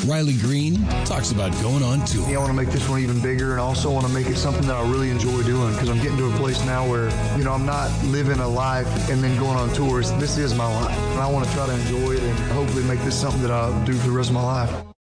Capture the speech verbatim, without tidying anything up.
Riley Green talks about going on tour. Yeah, I want to make this one even bigger, and also want to make it something that I really enjoy doing, because I'm getting to a place now where, you know, I'm not living a life and then going on tours. This is my life, and I want to try to enjoy it and hopefully make this something that I do for the rest of my life.